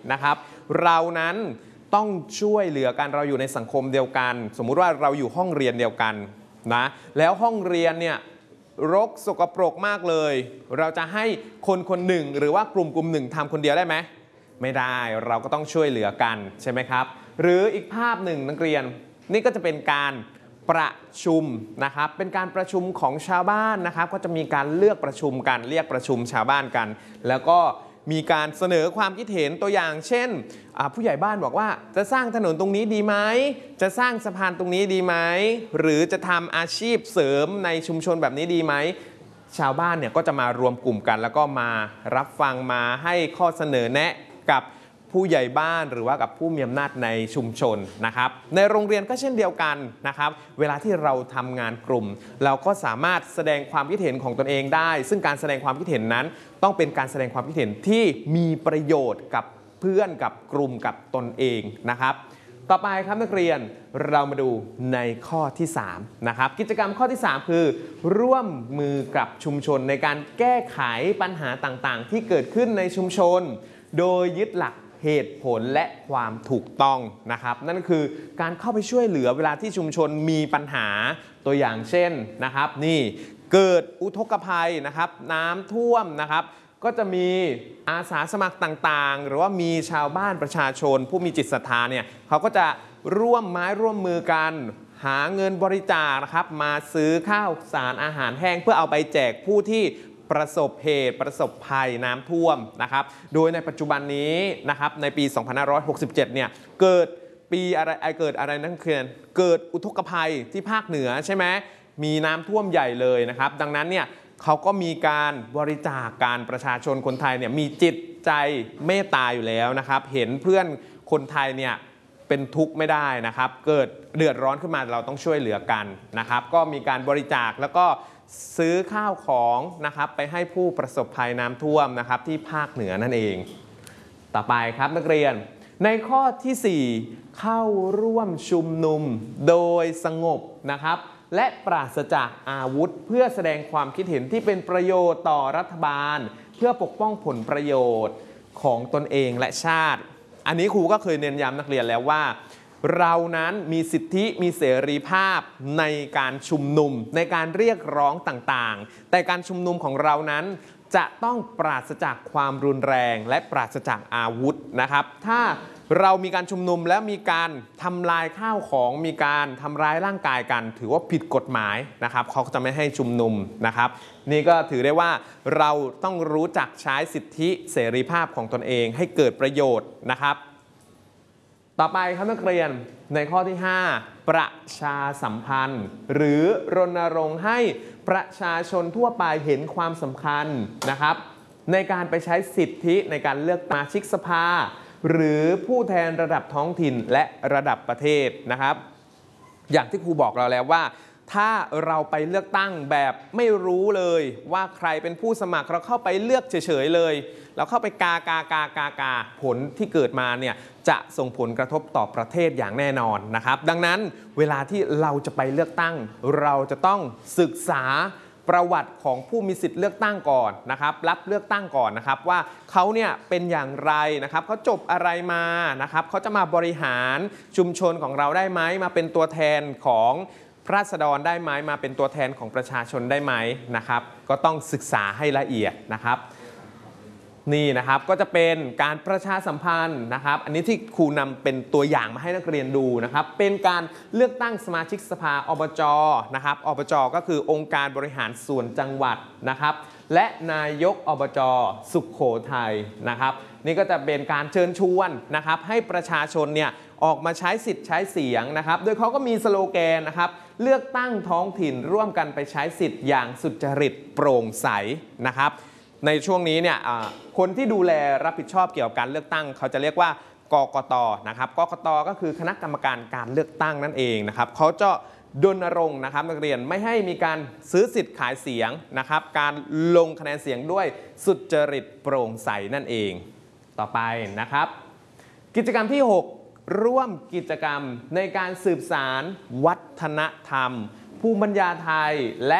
นะครับเรานั้นต้องช่วยเหลือกันเราอยู่ในสังคมเดียวกันสมมุติว่าเราอยู่ห้องเรียนเดียวกันนะแล้วห้องเรียนเนี่ยรกสกปรกมากเลยเราจะให้คนคนหนึ่งหรือว่ากลุ่มหนึ่งทำคนเดียวได้ไหมไม่ได้เราก็ต้องช่วยเหลือกันใช่ไหมครับหรืออีกภาพหนึ่งนักเรียนนี่ก็จะเป็นการประชุมนะครับเป็นการประชุมของชาวบ้านนะครับก็จะมีการเลือกประชุมกันเรียกประชุมชาวบ้านกันแล้วก็มีการเสนอความคิดเห็นตัวอย่างเช่นผู้ใหญ่บ้านบอกว่าจะสร้างถนนตรงนี้ดีไหมจะสร้างสะพานตรงนี้ดีไหมหรือจะทำอาชีพเสริมในชุมชนแบบนี้ดีไหมชาวบ้านเนี่ยก็จะมารวมกลุ่มกันแล้วก็มารับฟังมาให้ข้อเสนอแนะกับผู้ใหญ่บ้านหรือว่ากับผู้มีอำนาจในชุมชนนะครับในโรงเรียนก็เช่นเดียวกันนะครับเวลาที่เราทำงานกลุ่มเราก็สามารถแสดงความคิดเห็นของตนเองได้ซึ่งการแสดงความคิดเห็นนั้นต้องเป็นการแสดงความคิดเห็นที่มีประโยชน์กับเพื่อนกับกลุ่มกับตนเองนะครับต่อไปครับนักเรียนเรามาดูในข้อที่3นะครับกิจกรรมข้อที่3คือร่วมมือกับชุมชนในการแก้ไขปัญหาต่างๆที่เกิดขึ้นในชุมชนโดยยึดหลักเหตุผลและความถูกต้องนะครับนั่นคือการเข้าไปช่วยเหลือเวลาที่ชุมชนมีปัญหาตัวอย่างเช่นนะครับนี่เกิดอุทกภัยนะครับน้ำท่วมนะครับก็จะมีอาสาสมัครต่างๆหรือว่ามีชาวบ้านประชาชนผู้มีจิตศรัทธาเนี่ยเขาก็จะร่วมไม้ร่วมมือกันหาเงินบริจาคนะครับมาซื้อข้าวสารอาหารแห้งเพื่อเอาไปแจกผู้ที่ประสบเหตุประสบภัยน้ำท่วมนะครับโดยในปัจจุบันนี้นะครับในปี 2567 เนี่ยเกิดอะไรนั่นคือเกิดอุทกภัยที่ภาคเหนือใช่ไหมมีน้ำท่วมใหญ่เลยนะครับดังนั้นเนี่ยเขาก็มีการบริจาคการประชาชนคนไทยเนี่ยมีจิตใจเมตตาอยู่แล้วนะครับเห็นเพื่อนคนไทยเนี่ยเป็นทุกข์ไม่ได้นะครับเกิดเดือดร้อนขึ้นมาเราต้องช่วยเหลือกันนะครับก็มีการบริจาคแล้วก็ซื้อข้าวของนะครับไปให้ผู้ประสบภัยน้ำท่วมนะครับที่ภาคเหนือนั่นเองต่อไปครับนักเรียนในข้อที่4เข้าร่วมชุมนุมโดยสงบนะครับและปราศจากอาวุธเพื่อแสดงความคิดเห็นที่เป็นประโยชน์ต่อรัฐบาลเพื่อปกป้องผลประโยชน์ของตนเองและชาติอันนี้ครูก็เคยเน้นย้ำนักเรียนแล้วว่าเรานั้นมีสิทธิมีเสรีภาพในการชุมนุมในการเรียกร้องต่างๆแต่การชุมนุมของเรานั้นจะต้องปราศจากความรุนแรงและปราศจากอาวุธนะครับถ้าเรามีการชุมนุมแล้วมีการทำลายข้าวของมีการทำร้ายร่างกายกันถือว่าผิดกฎหมายนะครับเขาจะไม่ให้ชุมนุมนะครับนี่ก็ถือได้ว่าเราต้องรู้จักใช้สิทธิเสรีภาพของตนเองให้เกิดประโยชน์นะครับต่อไปครับนักเรียนในข้อที่5ประชาสัมพันธ์หรือรณรงค์ให้ประชาชนทั่วไปเห็นความสำคัญนะครับในการไปใช้สิทธิในการเลือกสมาชิกสภาหรือผู้แทนระดับท้องถิ่นและระดับประเทศนะครับอย่างที่ครูบอกเราแล้วว่าถ้าเราไปเลือกตั้งแบบไม่รู้เลยว่าใครเป็นผู้สมัครเราเข้าไปเลือกเฉยๆเลยเราเข้าไปกาผลที่เกิดมาเนี่ยจะส่งผลกระทบต่อประเทศอย่างแน่นอนนะครับดังนั้นเวลาที่เราจะไปเลือกตั้งเราจะต้องศึกษาประวัติของผู้มีสิทธิ์เลือกตั้งก่อนนะครับรับเลือกตั้งก่อนนะครับว่าเขาเนี่ยเป็นอย่างไรนะครับเขาจบอะไรมานะครับเขาจะมาบริหารชุมชนของเราได้ไหมมาเป็นตัวแทนของราษฎรได้ไหมมาเป็นตัวแทนของประชาชนได้ไหมนะครับก็ต้องศึกษาให้ละเอียดนะครับนี่นะครับก็จะเป็นการประชาสัมพันธ์นะครับอันนี้ที่ครูนำเป็นตัวอย่างมาให้นักเรียนดูนะครับเป็นการเลือกตั้งสมาชิกสภาอบจ.นะครับอบจ.ก็คือองค์การบริหารส่วนจังหวัดนะครับและนายกอบจ.สุโขทัยนะครับนี่ก็จะเป็นการเชิญชวนนะครับให้ประชาชนเนี่ยออกมาใช้สิทธิ์ใช้เสียงนะครับโดยเขาก็มีสโลแกนนะครับเลือกตั้งท้องถิ่นร่วมกันไปใช้สิทธิ์อย่างสุจริตโปร่งใสนะครับในช่วงนี้เนี่ยคนที่ดูแลรับผิดชอบเกี่ยวกับการเลือกตั้งเขาจะเรียกว่ากกต.นะครับกกต.ก็คือคณะกรรมการการเลือกตั้งนั่นเองนะครับเขาจะรณรงค์นะครับนักเรียนไม่ให้มีการซื้อสิทธิ์ขายเสียงนะครับการลงคะแนนเสียงด้วยสุจริตโปร่งใสนั่นเองต่อไปนะครับกิจกรรมที่6ร่วมกิจกรรมในการสืบสานวัฒนธรรมภูมิปัญญาไทยและ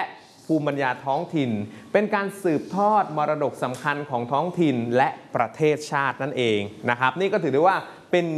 ภูมิปัญญาท้องถิ่น เป็นการสืบทอดมรดกสำคัญของท้องถิ่นและประเทศชาตินั่นเองนะครับนี่ก็ถือได้ว่าเป็น